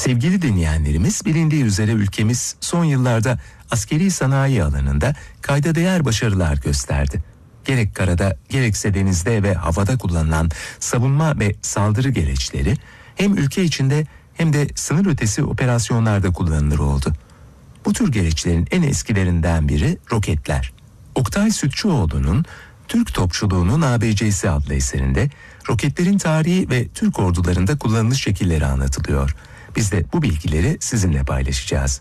Sevgili dinleyenlerimiz, bilindiği üzere ülkemiz son yıllarda askeri sanayi alanında kayda değer başarılar gösterdi. Gerek karada gerekse denizde ve havada kullanılan savunma ve saldırı gereçleri hem ülke içinde hem de sınır ötesi operasyonlarda kullanılır oldu. Bu tür gereçlerin en eskilerinden biri roketler. Oktay Sütçüoğlu'nun Türk Topçuluğunun ABC'si adlı eserinde roketlerin tarihi ve Türk ordularında kullanılış şekilleri anlatılıyor. Biz de bu bilgileri sizinle paylaşacağız.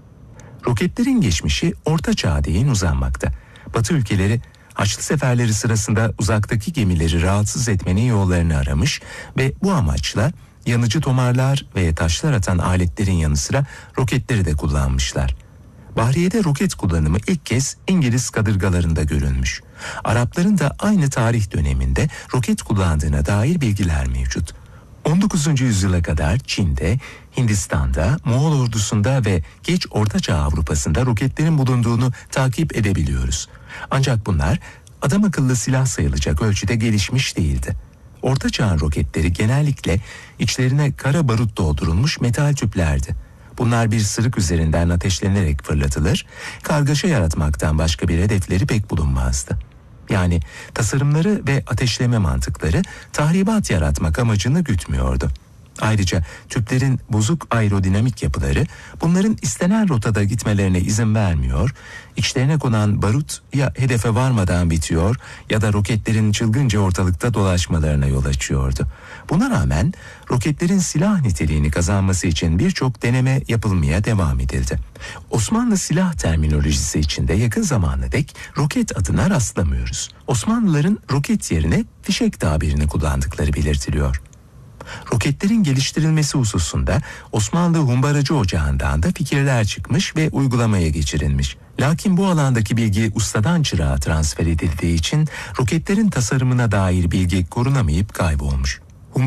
Roketlerin geçmişi Orta Çağ'a değin uzanmakta. Batı ülkeleri Haçlı seferleri sırasında uzaktaki gemileri rahatsız etmenin yollarını aramış ve bu amaçla yanıcı tomarlar ve taşlar atan aletlerin yanı sıra roketleri de kullanmışlar. Bahriyede roket kullanımı ilk kez İngiliz kadırgalarında görülmüş. Arapların da aynı tarih döneminde roket kullandığına dair bilgiler mevcut. 19. yüzyıla kadar Çin'de, Hindistan'da, Moğol ordusunda ve geç Orta Çağ Avrupa'sında roketlerin bulunduğunu takip edebiliyoruz. Ancak bunlar adam akıllı silah sayılacak ölçüde gelişmiş değildi. Orta Çağ'ın roketleri genellikle içlerine kara barut doldurulmuş metal tüplerdi. Bunlar bir sırık üzerinden ateşlenerek fırlatılır, kargaşa yaratmaktan başka bir hedefleri pek bulunmazdı. Yani tasarımları ve ateşleme mantıkları tahribat yaratmak amacını gütmüyordu. Ayrıca tüplerin bozuk aerodinamik yapıları bunların istenen rotada gitmelerine izin vermiyor, içlerine konan barut ya hedefe varmadan bitiyor ya da roketlerin çılgınca ortalıkta dolaşmalarına yol açıyordu. Buna rağmen roketlerin silah niteliğini kazanması için birçok deneme yapılmaya devam edildi. Osmanlı silah terminolojisi içinde yakın zamana dek roket adına rastlamıyoruz. Osmanlıların roket yerine fişek tabirini kullandıkları belirtiliyor. Roketlerin geliştirilmesi hususunda Osmanlı Humbaracı Ocağı'ndan da fikirler çıkmış ve uygulamaya geçirilmiş. Lakin bu alandaki bilgi ustadan çırağa transfer edildiği için roketlerin tasarımına dair bilgi korunamayıp kaybolmuş.